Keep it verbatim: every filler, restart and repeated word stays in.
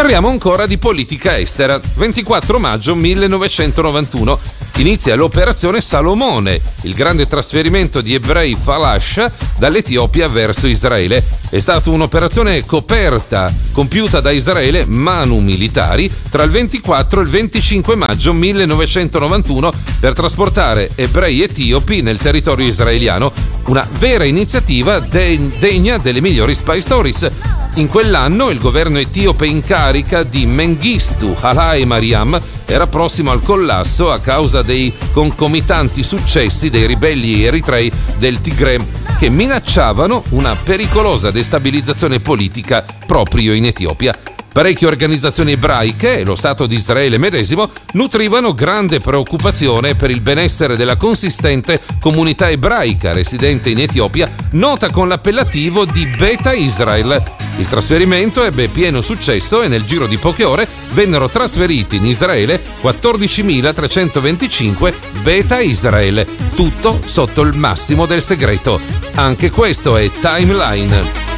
Parliamo ancora di politica estera. ventiquattro maggio millenovecentonovantuno inizia l'operazione Salomone, il grande trasferimento di ebrei Falash dall'Etiopia verso Israele. È stata un'operazione coperta, compiuta da Israele manu militari tra il ventiquattro e il venticinque maggio millenovecentonovantuno per trasportare ebrei etiopi nel territorio israeliano. Una vera iniziativa de- degna delle migliori spy stories. In quell'anno il governo etiope in carica di Mengistu Haile Mariam era prossimo al collasso a causa dei concomitanti successi dei ribelli eritrei del Tigre, che minacciavano una pericolosa destabilizzazione politica proprio in Etiopia. Parecchie organizzazioni ebraiche e lo Stato di Israele medesimo nutrivano grande preoccupazione per il benessere della consistente comunità ebraica residente in Etiopia, nota con l'appellativo di Beta Israel. Il trasferimento ebbe pieno successo e nel giro di poche ore vennero trasferiti in Israele quattordicimilatrecentoventicinque Beta Israel, tutto sotto il massimo del segreto. Anche questo è Timeline.